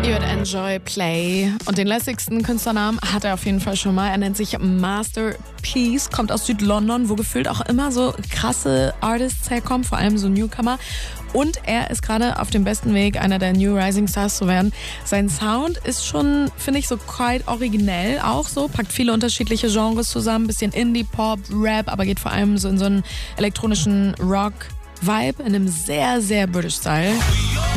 Ihr hört Enjoy Play. Und den lässigsten Künstlernamen hat er auf jeden Fall schon mal. Er nennt sich Masterpiece, kommt aus Südlondon, wo gefühlt auch immer so krasse Artists herkommen, vor allem so Newcomer. Und er ist gerade auf dem besten Weg, einer der New Rising Stars zu werden. Sein Sound ist schon, finde ich, so quite originell auch so. Packt viele unterschiedliche Genres zusammen. Bisschen Indie, Pop, Rap, aber geht vor allem so in so einen elektronischen Rock-Vibe in einem sehr, sehr British Style.